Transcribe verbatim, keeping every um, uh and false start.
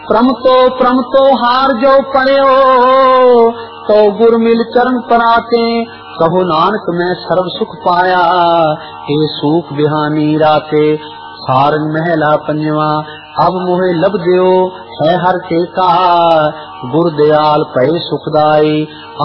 प्रम तो प्रम तो हार जो पड़ियो, तो गुर मिल चरण पराते। कहो नानक मैं सर्व सुख पाया, हे सूख बिहानी राते। सारंग महला पंजवा, अब मोहे लब दियो है हर टेका। गुर दयाल पए सुखदाई,